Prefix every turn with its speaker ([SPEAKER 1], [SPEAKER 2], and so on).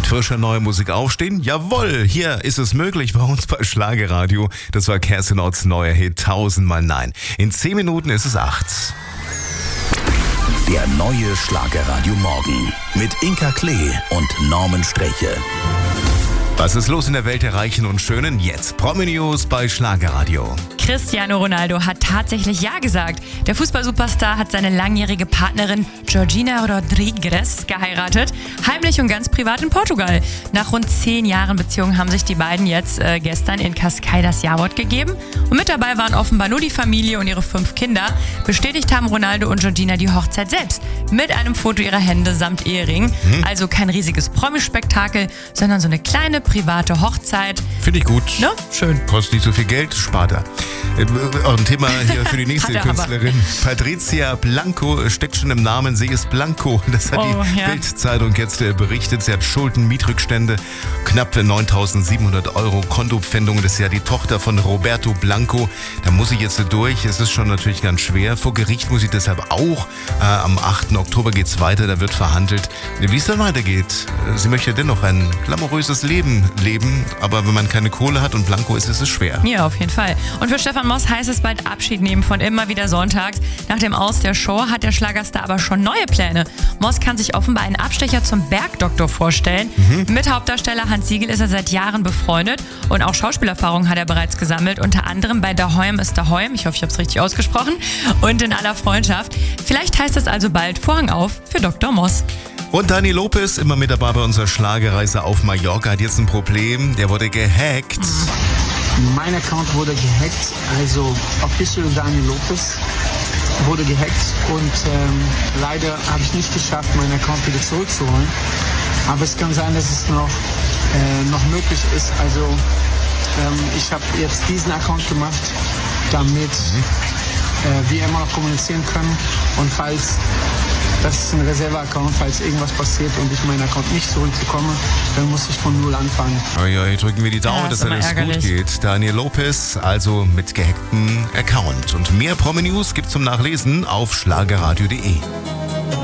[SPEAKER 1] Mit frischer neuer Musik aufstehen? Jawohl, hier ist es möglich bei uns bei Schlagerradio. Das war Kerstin Otts neuer Hit 1000-mal Nein. In 10 Minuten ist es 8.
[SPEAKER 2] Der neue Schlagerradio Morgen mit Inka Klee und Norman Streche.
[SPEAKER 1] Was ist los in der Welt der Reichen und Schönen? Jetzt Promi-News bei Schlagerradio.
[SPEAKER 3] Cristiano Ronaldo hat tatsächlich Ja gesagt. Der Fußballsuperstar hat seine langjährige Partnerin Georgina Rodrigues geheiratet, heimlich und ganz privat in Portugal. Nach rund 10 Jahren Beziehung haben sich die beiden jetzt gestern in Cascais das Ja-Wort gegeben. Und mit dabei waren offenbar nur die Familie und ihre 5 Kinder. Bestätigt haben Ronaldo und Georgina die Hochzeit selbst mit einem Foto ihrer Hände samt Ehering. Also kein riesiges Promispektakel, sondern so eine kleine private Hochzeit.
[SPEAKER 1] Finde ich gut.
[SPEAKER 3] Ne? Schön.
[SPEAKER 1] Kostet nicht so viel Geld, spart er. Auch ein Thema hier für die nächste Künstlerin. Patricia Blanco steckt schon im Namen. Sie ist Blanco. Das hat die Bild-Zeitung jetzt berichtet. Sie hat Schulden, Mietrückstände, knapp 9.700 € Kontopfändung. Das ist ja die Tochter von Roberto Blanco. Da muss sie jetzt durch. Es ist schon natürlich ganz schwer. Vor Gericht muss sie deshalb auch. Am 8. Oktober geht es weiter. Da wird verhandelt, wie es dann weitergeht. Sie möchte dennoch ein glamouröses Leben leben. Aber wenn man keine Kohle hat und Blanco ist es schwer.
[SPEAKER 3] Ja, auf jeden Fall. Und für Stefan Moss heißt es bald Abschied nehmen von immer wieder sonntags. Nach dem Aus der Show hat der Schlagerstar aber schon neue Pläne. Moss kann sich offenbar einen Abstecher zum Bergdoktor vorstellen. Mit Hauptdarsteller Hans Siegel ist er seit Jahren befreundet und auch Schauspielerfahrung hat er bereits gesammelt. Unter anderem bei Daheim ist Daheim. Ich hoffe, ich habe es richtig ausgesprochen. Und in aller Freundschaft. Vielleicht heißt es also bald Vorhang auf für Dr. Moss.
[SPEAKER 1] Und Dani Lopez, immer mit dabei bei unserer Schlagerreise auf Mallorca, hat jetzt ein Problem. Der wurde gehackt.
[SPEAKER 4] Mein Account wurde gehackt, also Official Dani Lopez wurde gehackt und leider habe ich nicht geschafft, meinen Account wieder zurückzuholen. Aber es kann sein, dass es noch möglich ist. Also ich habe jetzt diesen Account gemacht, damit wir immer noch kommunizieren können und das ist ein Reserve-Account, falls irgendwas passiert und ich meinen Account nicht zurückbekomme, dann muss ich von null anfangen.
[SPEAKER 1] Hier drücken wir die Daumen, dass alles gut geht. Daniel Lopez, also mit gehacktem Account. Und mehr Promi-News gibt's zum Nachlesen auf schlagerradio.de.